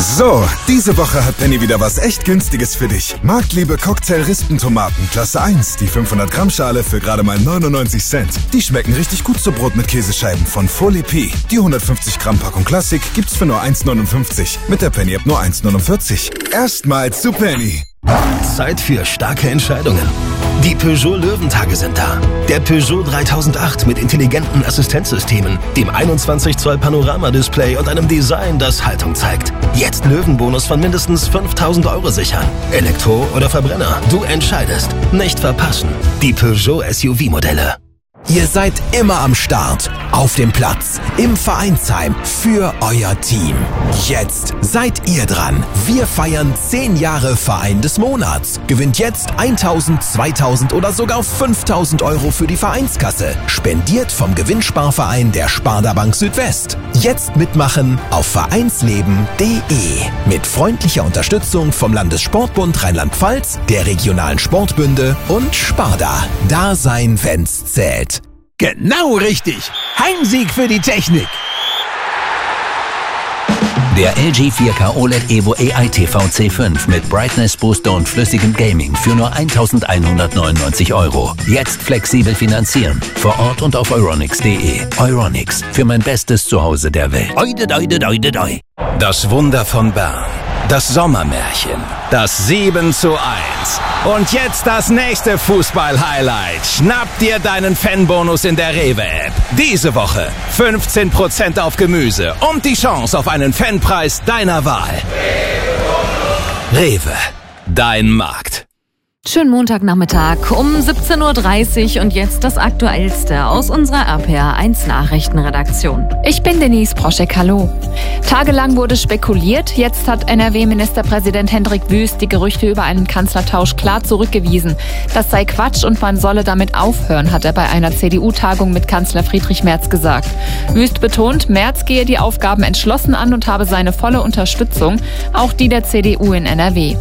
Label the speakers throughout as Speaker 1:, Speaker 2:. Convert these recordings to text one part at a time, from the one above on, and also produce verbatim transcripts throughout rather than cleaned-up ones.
Speaker 1: So, diese Woche hat Penny wieder was echt Günstiges für dich. Marktliebe Cocktail-Rispentomaten Klasse eins, die fünfhundert Gramm Schale für gerade mal neunundneunzig Cent. Die schmecken richtig gut zu Brot mit Käsescheiben von Folie P. Die hundertfünfzig Gramm Packung Klassik gibt's für nur eins neunundfünfzig. Mit der Penny App nur eins neunundvierzig. Erstmals zu Penny.
Speaker 2: Zeit für starke Entscheidungen. Die Peugeot Löwentage sind da. Der Peugeot dreitausendacht mit intelligenten Assistenzsystemen, dem einundzwanzig Zoll Panoramadisplay und einem Design, das Haltung zeigt. Jetzt Löwenbonus von mindestens fünftausend Euro sichern. Elektro oder Verbrenner, du entscheidest. Nicht verpassen. Die Peugeot S U V-Modelle.
Speaker 3: Ihr seid immer am Start, auf dem Platz, im Vereinsheim, für euer Team. Jetzt seid ihr dran. Wir feiern zehn Jahre Verein des Monats. Gewinnt jetzt tausend, zweitausend oder sogar fünftausend Euro für die Vereinskasse. Spendiert vom Gewinnsparverein der Sparda Bank Südwest. Jetzt mitmachen auf vereinsleben punkt de. Mit freundlicher Unterstützung vom Landessportbund Rheinland-Pfalz, der regionalen Sportbünde und Sparda. Da sein, wenn's zählt.
Speaker 4: Genau richtig. Heimsieg für die Technik.
Speaker 5: Der L G vier K O L E D Evo A I T V C fünf mit Brightness Booster und flüssigem Gaming für nur eintausendeinhundertneunundneunzig Euro. Jetzt flexibel finanzieren. Vor Ort und auf euronics punkt de. Euronics, für mein bestes Zuhause der Welt. Oide, oide, oide, oide.
Speaker 2: Das Wunder von Bern. Das Sommermärchen. Das sieben zu eins. Und jetzt das nächste Fußball-Highlight. Schnapp dir deinen Fanbonus in der Rewe-App. Diese Woche fünfzehn Prozent auf Gemüse und die Chance auf einen Fanpreis deiner Wahl. Rewe, dein Markt.
Speaker 6: Schönen Montagnachmittag um siebzehn Uhr dreißig und jetzt das Aktuellste aus unserer R P R eins Nachrichtenredaktion. Ich bin Denise Proschek, hallo. Tagelang wurde spekuliert, jetzt hat N R W-Ministerpräsident Hendrik Wüst die Gerüchte über einen Kanzlertausch klar zurückgewiesen. Das sei Quatsch und man solle damit aufhören, hat er bei einer C D U-Tagung mit Kanzler Friedrich Merz gesagt. Wüst betont, Merz gehe die Aufgaben entschlossen an und habe seine volle Unterstützung, auch die der C D U in N R W.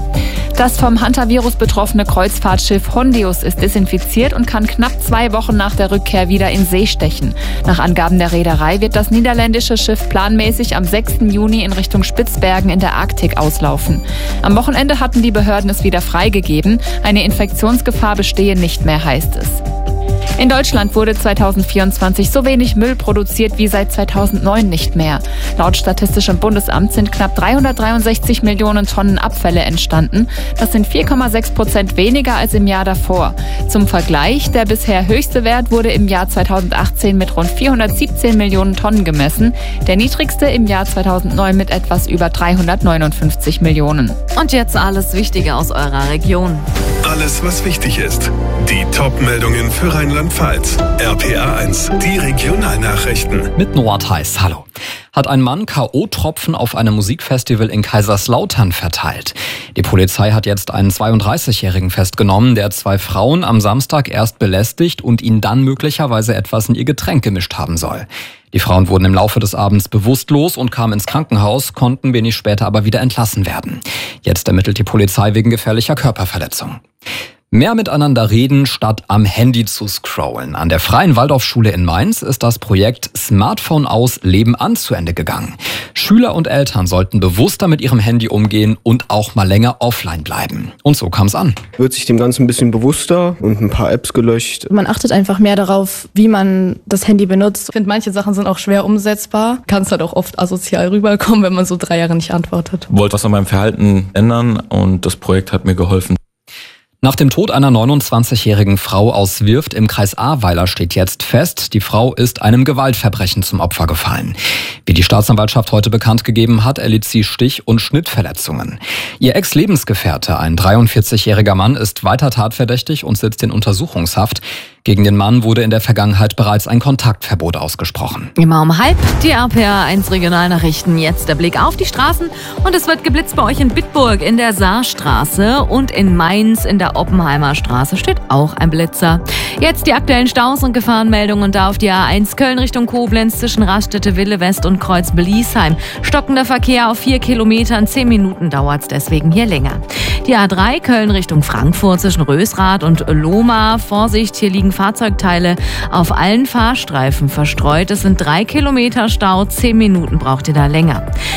Speaker 6: Das vom Hantavirus betroffene Kreuzfahrtschiff Hondius ist desinfiziert und kann knapp zwei Wochen nach der Rückkehr wieder in See stechen. Nach Angaben der Reederei wird das niederländische Schiff planmäßig am sechsten Juni in Richtung Spitzbergen in der Arktik auslaufen. Am Wochenende hatten die Behörden es wieder freigegeben. Eine Infektionsgefahr bestehe nicht mehr, heißt es. In Deutschland wurde zweitausendvierundzwanzig so wenig Müll produziert wie seit zweitausendneun nicht mehr. Laut Statistischem Bundesamt sind knapp dreihundertdreiundsechzig Millionen Tonnen Abfälle entstanden. Das sind vier Komma sechs Prozent weniger als im Jahr davor. Zum Vergleich, der bisher höchste Wert wurde im Jahr zweitausendachtzehn mit rund vierhundertsiebzehn Millionen Tonnen gemessen. Der niedrigste im Jahr zweitausendneun mit etwas über dreihundertneunundfünfzig Millionen. Und jetzt alles Wichtige aus eurer Region.
Speaker 7: Alles, was wichtig ist. Die Top-Meldungen für Rheinland-Pfalz. R P R eins, die Regionalnachrichten.
Speaker 8: Mit Noah Theis, hallo. Hat ein Mann K O-Tropfen auf einem Musikfestival in Kaiserslautern verteilt. Die Polizei hat jetzt einen zweiunddreißigjährigen festgenommen, der zwei Frauen am Samstag erst belästigt und ihnen dann möglicherweise etwas in ihr Getränk gemischt haben soll. Die Frauen wurden im Laufe des Abends bewusstlos und kamen ins Krankenhaus, konnten wenig später aber wieder entlassen werden. Jetzt ermittelt die Polizei wegen gefährlicher Körperverletzung. Mehr miteinander reden, statt am Handy zu scrollen. An der Freien Waldorfschule in Mainz ist das Projekt Smartphone aus, Leben an zu Ende gegangen. Schüler und Eltern sollten bewusster mit ihrem Handy umgehen und auch mal länger offline bleiben. Und so kam es an.
Speaker 9: Wird sich dem Ganzen ein bisschen bewusster und ein paar Apps gelöscht.
Speaker 10: Man achtet einfach mehr darauf, wie man das Handy benutzt. Ich finde, manche Sachen sind auch schwer umsetzbar. Kann es halt auch oft asozial rüberkommen, wenn man so drei Jahre nicht antwortet.
Speaker 11: Ich wollte was an meinem Verhalten ändern und das Projekt hat mir geholfen.
Speaker 8: Nach dem Tod einer neunundzwanzigjährigen Frau aus Wirft im Kreis Ahrweiler steht jetzt fest, die Frau ist einem Gewaltverbrechen zum Opfer gefallen. Wie die Staatsanwaltschaft heute bekannt gegeben hat, erlitt sie Stich- und Schnittverletzungen. Ihr Ex-Lebensgefährte, ein dreiundvierzigjähriger Mann, ist weiter tatverdächtig und sitzt in Untersuchungshaft. Gegen den Mann wurde in der Vergangenheit bereits ein Kontaktverbot ausgesprochen.
Speaker 6: Immer um halb die R P R eins Regionalnachrichten. Jetzt der Blick auf die Straßen. Und es wird geblitzt bei euch in Bitburg in der Saarstraße und in Mainz in der Oppenheimer Straße steht auch ein Blitzer. Jetzt die aktuellen Staus und Gefahrenmeldungen da auf die A eins Köln Richtung Koblenz zwischen Raststätte Wille West und Kreuz Beliesheim. Stockender Verkehr auf vier Kilometern, zehn Minuten dauert's deswegen hier länger. Die A drei Köln Richtung Frankfurt zwischen Rösrath und Lohmar. Vorsicht, hier liegen Fahrzeugteile auf allen Fahrstreifen verstreut. Es sind drei Kilometer Stau, zehn Minuten braucht ihr da länger.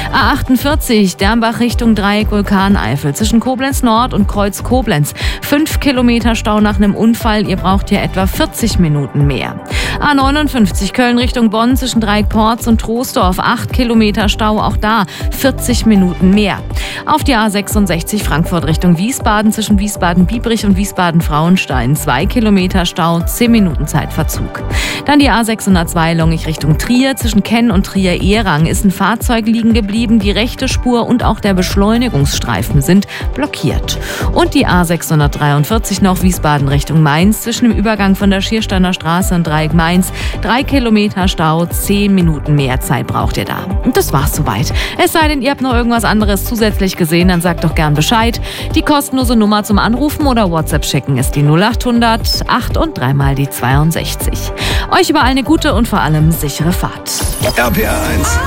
Speaker 6: A achtundvierzig, Dernbach Richtung Dreieck Vulkaneifel. Zwischen Koblenz Nord und Kreuz Koblenz. Fünf Kilometer Stau nach einem Unfall. Ihr braucht hier etwa vierzig Minuten mehr. A neunundfünfzig, Köln Richtung Bonn. Zwischen Dreieck Porz und Troisdorf. Acht Kilometer Stau. Auch da vierzig Minuten mehr. Auf die A sechsundsechzig, Frankfurt Richtung Wiesbaden. Zwischen Wiesbaden-Biebrich und Wiesbaden-Frauenstein. Zwei Kilometer Stau. Zehn Minuten Zeitverzug. Dann die A sechshundertzwei, Longich Richtung Trier. Zwischen Kenn und Trier-Ehrang ist ein Fahrzeug liegen geblieben. Die rechte Spur und auch der Beschleunigungsstreifen sind blockiert. Und die A sechshundertdreiundvierzig noch Wiesbaden Richtung Mainz. Zwischen dem Übergang von der Schiersteiner Straße und Dreieck Mainz. Drei Kilometer Stau, zehn Minuten mehr Zeit braucht ihr da. Und das war's soweit. Es sei denn, ihr habt noch irgendwas anderes zusätzlich gesehen, dann sagt doch gern Bescheid. Die kostenlose Nummer zum Anrufen oder WhatsApp schicken ist die null achthundert acht und dreimal die zweiundsechzig. Euch überall eine gute und vor allem sichere Fahrt.
Speaker 7: R P R eins.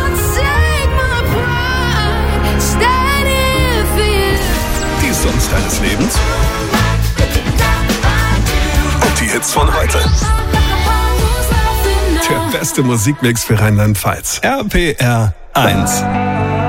Speaker 7: Die Songs deines Lebens. Und die Hits von heute. Der beste Musikmix für Rheinland-Pfalz. R P R eins.